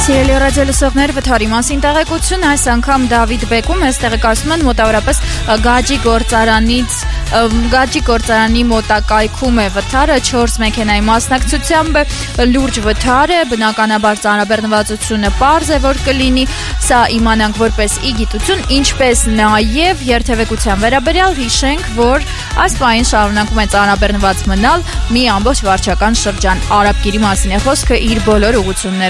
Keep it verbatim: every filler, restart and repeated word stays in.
Սիրելի ռադիոլսողներ, վթարի մասին տեղեկություն, այս անգամ Դավիթ Բեկում ես տեղեկացնում են մոտավորապես Գաջի գործարանից Գաջի գործարանի մոտակայքում է վթարը չորս մեքենայի մասնակցությամբ լուրջ վթար է, բնականաբար ծանրաբեռնվածությունը պարզ է, որ կլինի, սա իմանանք որպես իգիտություն, ինչպես նաև երթևեկության վերաբերյալ հիշենք, որ այս պահին շարունակում է ծանրաբեռնված մնալ մի ամբողջ վարչական շրջան։ Արաբկիրի մասին է խոսքը իր բոլոր ուղղություններում։